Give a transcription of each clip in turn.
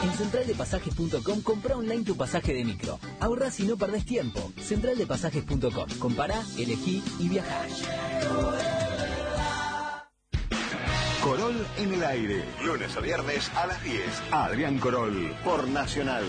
En centraldepasajes.com compra online tu pasaje de micro. Ahorrás y no perdés tiempo. Centraldepasajes.com. Compará, elegí y viajá. Corol en el aire. Lunes a viernes a las 10. Adrián Corol por Nacional.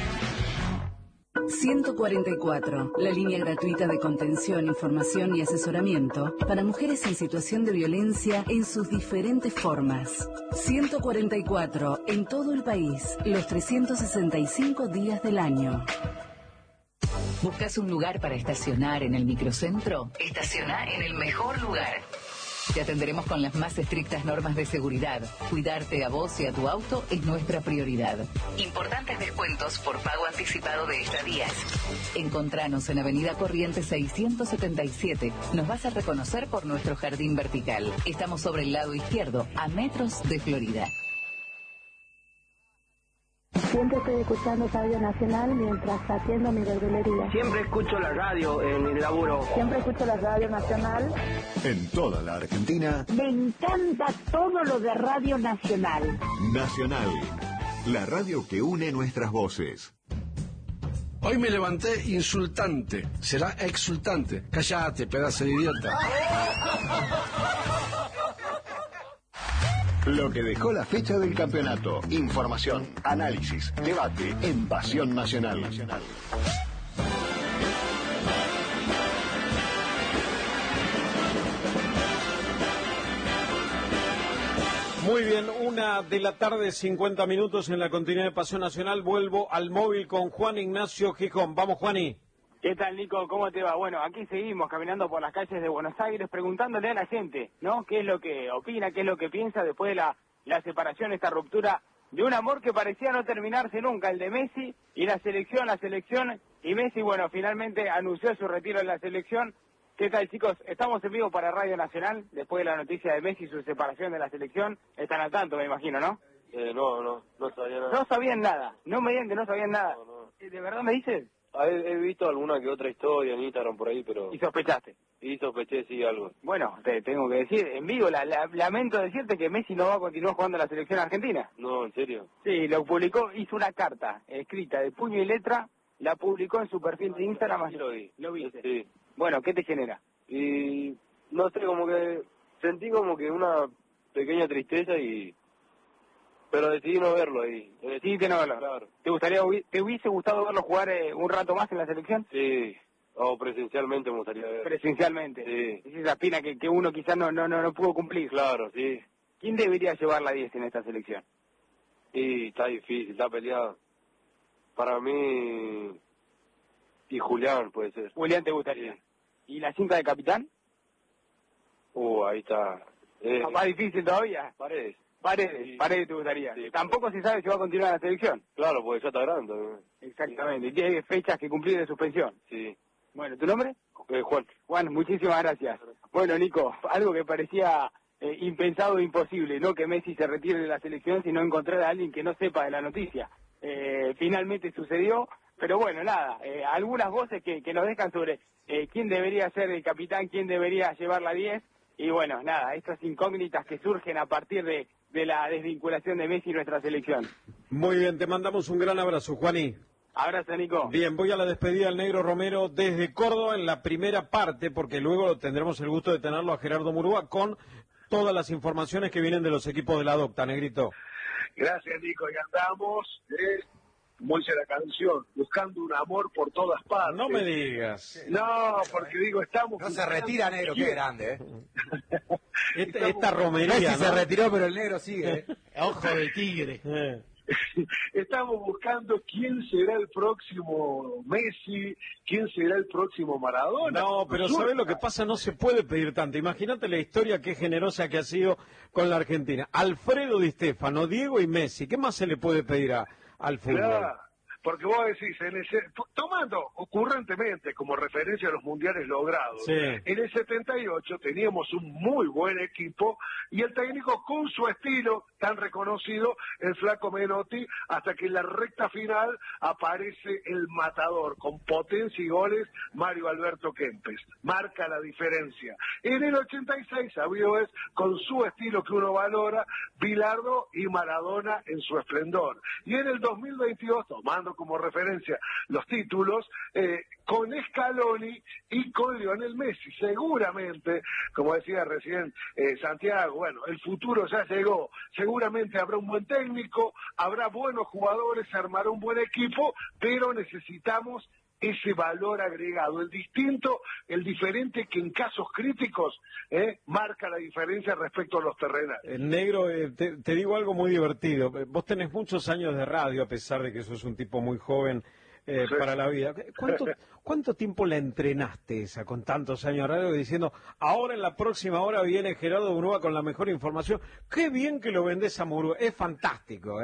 144, la línea gratuita de contención, información y asesoramiento para mujeres en situación de violencia en sus diferentes formas. 144, en todo el país, los 365 días del año. ¿Buscas un lugar para estacionar en el microcentro? Estaciona en el mejor lugar. Te atenderemos con las más estrictas normas de seguridad. Cuidarte a vos y a tu auto es nuestra prioridad. Importantes descuentos por pago anticipado de estadías. Encontranos en Avenida Corrientes 677. Nos vas a reconocer por nuestro jardín vertical. Estamos sobre el lado izquierdo, a metros de Florida. Siempre estoy escuchando Radio Nacional mientras atiendo mi verdulería. Siempre escucho la radio en mi laburo. Siempre escucho la Radio Nacional. En toda la Argentina. Me encanta todo lo de Radio Nacional. Nacional, la radio que une nuestras voces. Hoy me levanté insultante. Será exultante. Cállate, pedazo de idiota. Lo que dejó la fecha del campeonato. Información, análisis, debate en Pasión Nacional. Muy bien, 1:00 50 minutos en la continuidad de Pasión Nacional. Vuelvo al móvil con Juan Ignacio Gijón. Vamos, Juani. ¿Qué tal, Nico? ¿Cómo te va? Bueno, aquí seguimos caminando por las calles de Buenos Aires preguntándole a la gente, ¿no? ¿Qué es lo que opina, qué es lo que piensa después de la separación, esta ruptura de un amor que parecía no terminarse nunca, el de Messi y la selección, y Messi, bueno, finalmente anunció su retiro de la selección. ¿Qué tal, chicos? Estamos en vivo para Radio Nacional, después de la noticia de Messi y su separación de la selección. Están al tanto, me imagino, ¿no? No sabía nada. No sabían nada, no me digan que no sabían nada. No. ¿De verdad me dices? He visto alguna que otra historia en Instagram por ahí, pero... ¿Y sospechaste? Y sospeché, sí, algo. Bueno, te tengo que decir, en vivo, lamento decirte que Messi no va a continuar jugando a la selección argentina. No, ¿en serio? Sí, lo publicó, hizo una carta escrita de puño y letra, la publicó en su perfil de Instagram. Sí, lo vi. ¿Lo viste? Sí. Bueno, ¿qué te genera? Y no sé, como que sentí como que una pequeña tristeza pero decidí no verlo ahí. Decidiste no verlo. Claro. ¿Te hubiese gustado verlo jugar un rato más en la selección? Sí, o presencialmente me gustaría ver. Presencialmente. Sí. Es esa espina que uno quizás no pudo cumplir. Claro, sí. ¿Quién debería llevar la 10 en esta selección? Y está difícil, está peleado. Para mí... Y Julián puede ser. Julián te gustaría. Sí. ¿Y la cinta de capitán? Ahí está. ¿Más difícil todavía? Paredes. Paredes te gustaría. Sí. Tampoco se sabe si va a continuar la selección. Claro, porque ya está grande. Exactamente. Y tiene fechas que cumplir de suspensión. Sí. Bueno, ¿tu nombre? Juan. Juan, muchísimas gracias. Bueno, Nico, algo que parecía impensado e imposible, no que Messi se retire de la selección, sino encontrar a alguien que no sepa de la noticia. Finalmente sucedió, pero bueno, nada, algunas voces que nos dejan sobre quién debería ser el capitán, quién debería llevar la 10, y bueno, nada, estas incógnitas que surgen a partir de la desvinculación de Messi y nuestra selección. Muy bien, te mandamos un gran abrazo, Juani. Abrazo, Nico. Bien, voy a la despedida del Negro Romero desde Córdoba en la primera parte, porque luego tendremos el gusto de tenerlo a Gerardo Murúa con todas las informaciones que vienen de los equipos de la Docta, Negrito. Gracias, Nico, y andamos, como dice la canción, buscando un amor por todas partes. No me digas. No, porque digo, estamos... No se retira, Negro, qué grande, Esta romería, Messi ¿no? se retiró, pero el Negro sigue, Ojo de tigre. Estamos buscando quién será el próximo Messi, quién será el próximo Maradona. No, pero ¿sabés lo que pasa? No se puede pedir tanto. Imagínate la historia qué generosa que ha sido con la Argentina. Alfredo Di Stéfano, Diego y Messi. ¿Qué más se le puede pedir al fútbol? Claro, porque vos decís, tomando ocurrentemente como referencia a los mundiales logrados, sí. En el 78 teníamos un muy buen equipo y el técnico con su estilo tan reconocido el flaco Menotti, hasta que en la recta final aparece el matador, con potencia y goles, Mario Alberto Kempes. Marca la diferencia. En el 86, sabido es, con su estilo que uno valora, Bilardo y Maradona en su esplendor. Y en el 2022, tomando como referencia los títulos, con Scaloni y con Lionel Messi. Seguramente, como decía recién Santiago, bueno, el futuro ya llegó. Seguramente habrá un buen técnico, habrá buenos jugadores, se armará un buen equipo, pero necesitamos ese valor agregado, el distinto, el diferente que en casos críticos marca la diferencia respecto a los terrenales. Negro, te digo algo muy divertido. Vos tenés muchos años de radio, a pesar de que sos un tipo muy joven para la vida. ¿Cuánto tiempo la entrenaste esa con tantos años de radio diciendo, ahora en la próxima hora viene Gerardo Murúa con la mejor información? Qué bien que lo vendés a Murúa, es fantástico,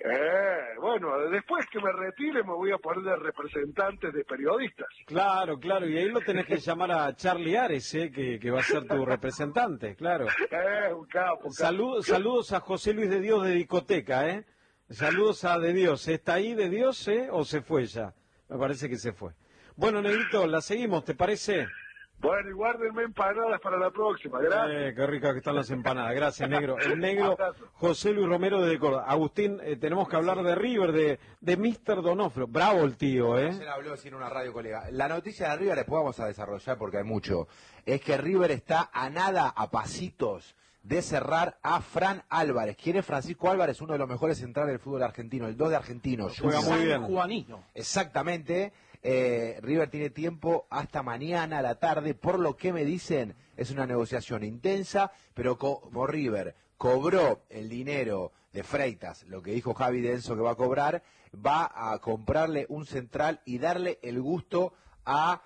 Bueno, después que me retire me voy a poner de representante de periodistas. Claro, y ahí lo tenés que llamar a Charlie Ares, que va a ser tu representante, claro. Un capo. Saludos a José Luis de Dios de Discoteca, Saludos a De Dios. ¿Está ahí De Dios, o se fue ya? Me parece que se fue. Bueno, Negrito, la seguimos, ¿te parece? Bueno, y guárdenme empanadas para la próxima, gracias. Qué ricas que están las empanadas, gracias, Negro. El Negro, José Luis Romero de Córdoba. Agustín, tenemos que hablar de River, de Mr. Donofrio. Bravo el tío, Ayer habló en una radio, colega. La noticia de River después vamos a desarrollar porque hay mucho. Es que River está a nada, a pasitos, de cerrar a Fran Álvarez. ¿Quién es Francisco Álvarez? Uno de los mejores centrales del fútbol argentino, el 2 de Argentinos. Juega muy bien. Juanino. Exactamente. River tiene tiempo hasta mañana a la tarde, por lo que me dicen, es una negociación intensa, pero como River cobró el dinero de Freitas, lo que dijo Javi Denso que va a cobrar, va a comprarle un central y darle el gusto a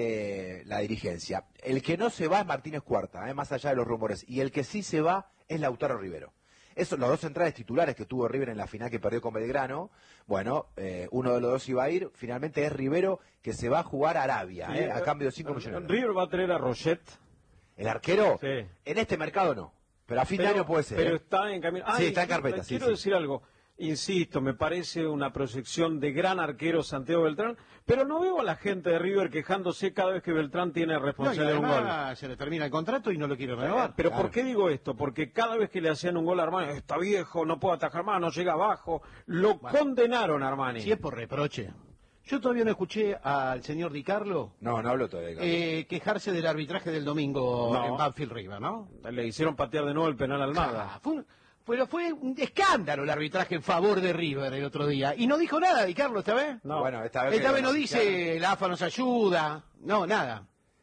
la dirigencia. El que no se va es Martínez Cuarta, más allá de los rumores, y el que sí se va es Lautaro Rivero. Esos los dos centrales titulares que tuvo River en la final que perdió con Belgrano. Bueno, uno de los dos iba a ir. Finalmente es Rivero, que se va a jugar a Arabia, a cambio de 5 millones. ¿River va a traer a Roget? ¿El arquero? Sí. En este mercado no, pero a fin de año puede ser. Pero está en camino. Sí, está en carpeta. Quiero decir algo. Insisto, me parece una proyección de gran arquero Santiago Beltrán, pero no veo a la gente de River quejándose cada vez que Beltrán tiene responsabilidad de un gol. Se le termina el contrato y no lo quiere renovar. Pero claro. ¿Por qué digo esto? Porque cada vez que le hacían un gol a Armani, está viejo, no puede atajar más, no llega abajo, condenaron a Armani. Si es por reproche. Yo todavía no escuché al señor Di Carlo. No habló todavía. Quejarse del arbitraje del domingo en Banfield River, ¿no? Le hicieron patear de nuevo el penal a Almada. Pero fue un escándalo el arbitraje en favor de River el otro día. Y no dijo nada, Di Carlo, esta vez. No. Bueno, esta vez no dice, la AFA nos ayuda. No, nada.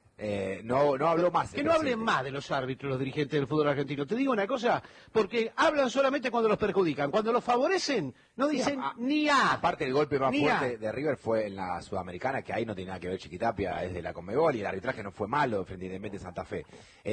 No habló más. Que no hablen más de los árbitros, los dirigentes del fútbol argentino. Te digo una cosa, porque hablan solamente cuando los perjudican. Cuando los favorecen, no dicen ni A. Aparte, el golpe más fuerte de River fue en la Sudamericana, que ahí no tiene nada que ver Chiquitapia, es de la Conmebol, y el arbitraje no fue malo frente a Independiente Santa Fe.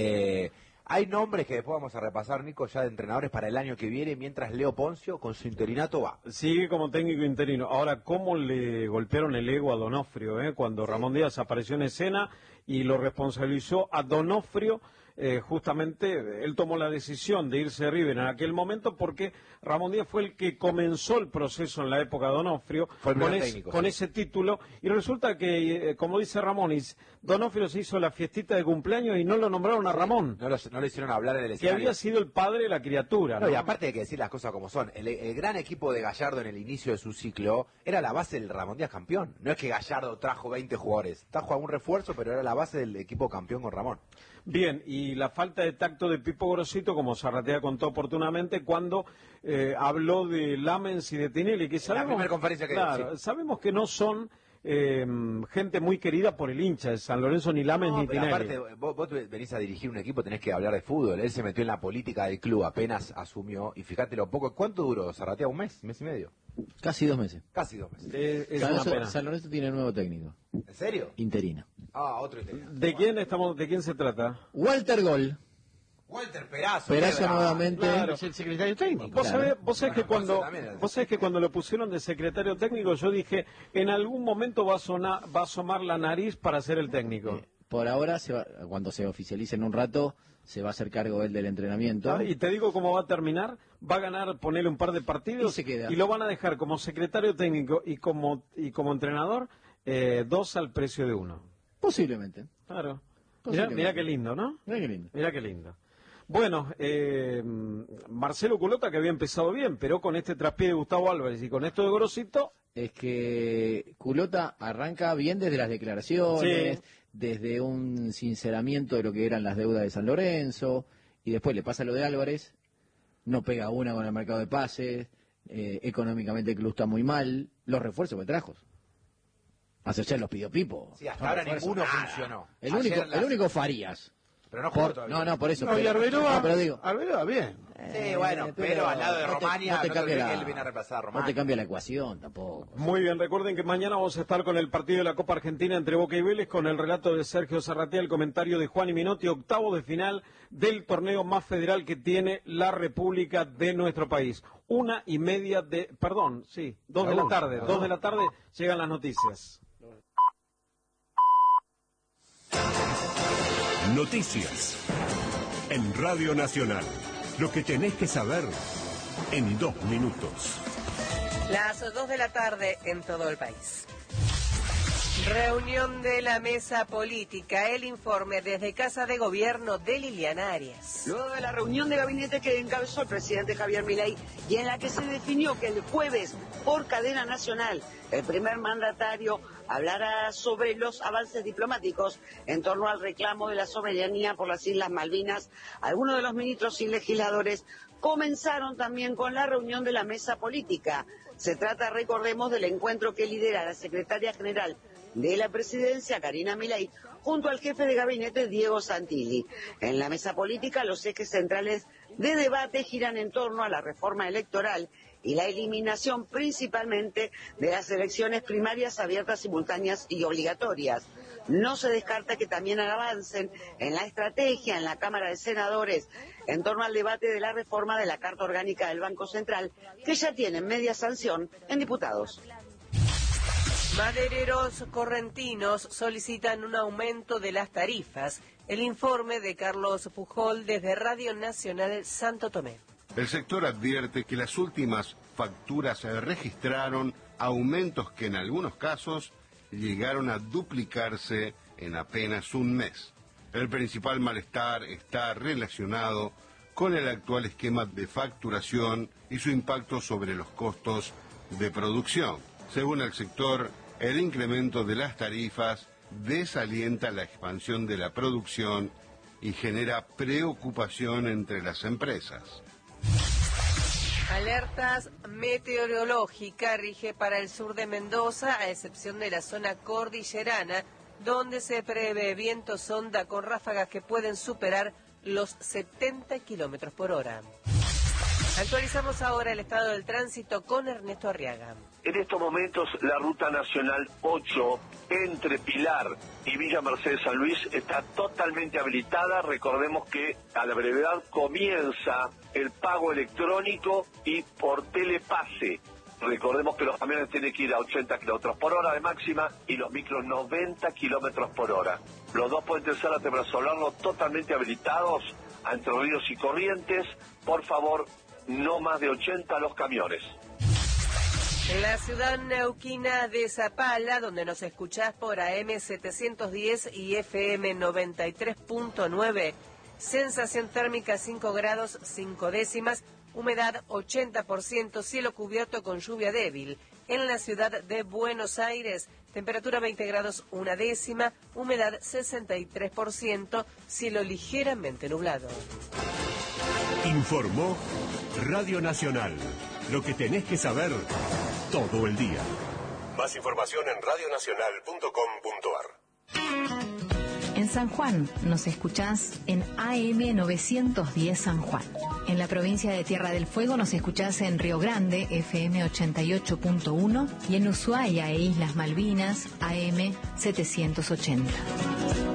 Hay nombres que después vamos a repasar, Nico, ya de entrenadores para el año que viene, mientras Leo Poncio con su interinato va. Sigue como técnico interino. Ahora, ¿cómo le golpearon el ego a Donofrio, cuando Ramón Díaz apareció en escena y lo responsabilizó a Donofrio? Justamente él tomó la decisión de irse de River en aquel momento porque Ramón Díaz fue el que comenzó el proceso en la época de Donofrio con ese título, y resulta que, como dice Ramón, Donofrio se hizo la fiestita de cumpleaños y no lo nombraron a Ramón. No le hicieron hablar en el escenario. Que había sido el padre de la criatura. No, y aparte hay que decir las cosas como son. El gran equipo de Gallardo en el inicio de su ciclo era la base del Ramón Díaz campeón. No es que Gallardo trajo 20 jugadores, trajo algún refuerzo, pero era la base del equipo campeón con Ramón. Bien, y la falta de tacto de Pipo Grosito, como Zarratea contó oportunamente, cuando habló de Lamens y de Tinelli, que sabemos, la primera conferencia que dio, sabemos que no son gente muy querida por el hincha de San Lorenzo, ni Lamens ni Tinelli. Aparte, vos venís a dirigir un equipo, tenés que hablar de fútbol. Él se metió en la política del club, apenas asumió, y fíjate lo poco. ¿Cuánto duró Zarratea? ¿Un mes? ¿Mes y medio? Casi 2 meses. Casi 2 meses. San Lorenzo tiene nuevo técnico. ¿En serio? Interino. Otro interino. ¿De quién se trata? Walter Gol. Walter Perazo. Perazo nuevamente. Claro. Es el secretario técnico. Vos sabés que cuando lo pusieron de secretario técnico, yo dije, en algún momento va a asomar la nariz para ser el técnico. Por ahora, cuando se oficialice en un rato, se va a hacer cargo él del entrenamiento. Y te digo cómo va a terminar. Va a ganar, ponerle un par de partidos y se queda. Y lo van a dejar como secretario técnico y como entrenador 2 al precio de 1. Posiblemente. Claro. Mirá qué lindo, ¿no? Mirá qué lindo. Bueno, Marcelo Culota, que había empezado bien, pero con este traspié de Gustavo Álvarez y con esto de Gorosito... Es que Culota arranca bien desde las declaraciones, sí, desde un sinceramiento de lo que eran las deudas de San Lorenzo, y después le pasa lo de Álvarez, no pega una con el mercado de pases, económicamente el club está muy mal, los refuerzos que trajo. Ayer los pidió Pipo. Sí, hasta ahora ninguno funcionó. El único Farías. Pero no jugó todavía. No, por eso. No, y Arbeloa, pero digo, Arbeloa bien. Sí, bueno, pero al lado de Romania, no te cambia él viene a reemplazar a Romania. No te cambia la ecuación tampoco. Muy bien, recuerden que mañana vamos a estar con el partido de la Copa Argentina entre Boca y Vélez, con el relato de Sergio Zarratea, el comentario de Juan y Minotti, octavo de final del torneo más federal que tiene la República de nuestro país. 2:30 de la tarde. 2 de la tarde llegan las noticias. Noticias en Radio Nacional. Lo que tenés que saber en 2 minutos. Las 2 de la tarde en todo el país. Reunión de la mesa política. El informe desde Casa de Gobierno de Liliana Arias. Luego de la reunión de gabinete que encabezó el presidente Javier Milei y en la que se definió que el jueves, por cadena nacional, el primer mandatario hablará sobre los avances diplomáticos en torno al reclamo de la soberanía por las Islas Malvinas. Algunos de los ministros y legisladores comenzaron también con la reunión de la mesa política. Se trata, recordemos, del encuentro que lidera la secretaria general de la presidencia, Karina Milei, junto al jefe de gabinete, Diego Santilli. En la mesa política, los ejes centrales de debate giran en torno a la reforma electoral y la eliminación principalmente de las elecciones primarias abiertas, simultáneas y obligatorias. No se descarta que también avancen en la estrategia en la Cámara de Senadores en torno al debate de la reforma de la Carta Orgánica del Banco Central, que ya tiene media sanción en diputados. Madereros correntinos solicitan un aumento de las tarifas. El informe de Carlos Pujol desde Radio Nacional Santo Tomé. El sector advierte que las últimas facturas registraron aumentos que en algunos casos llegaron a duplicarse en apenas un mes. El principal malestar está relacionado con el actual esquema de facturación y su impacto sobre los costos de producción. Según el sector, el incremento de las tarifas desalienta la expansión de la producción y genera preocupación entre las empresas. Alertas meteorológicas rige para el sur de Mendoza, a excepción de la zona cordillerana, donde se prevé vientos onda con ráfagas que pueden superar los 70 kilómetros por hora. Actualizamos ahora el estado del tránsito con Ernesto Arriaga. En estos momentos la ruta nacional 8 entre Pilar y Villa Mercedes San Luis está totalmente habilitada. Recordemos que a la brevedad comienza el pago electrónico y por telepase. Recordemos que los camiones tienen que ir a 80 kilómetros por hora de máxima y los micros 90 kilómetros por hora. Los dos puentes Zárate Brazolano totalmente habilitados a Entre Ríos y Corrientes. Por favor, no más de 80 los camiones. En la ciudad neuquina de Zapala, donde nos escuchás por AM 710 y FM 93.9, sensación térmica 5 grados 5 décimas, humedad 80%, cielo cubierto con lluvia débil. En la ciudad de Buenos Aires, temperatura 20 grados 1 décima, humedad 63%, cielo ligeramente nublado. Informó Radio Nacional. Lo que tenés que saber todo el día. Más información en radionacional.com.ar. En San Juan nos escuchás en AM 910 San Juan. En la provincia de Tierra del Fuego nos escuchás en Río Grande, FM 88.1, y en Ushuaia e Islas Malvinas, AM 780.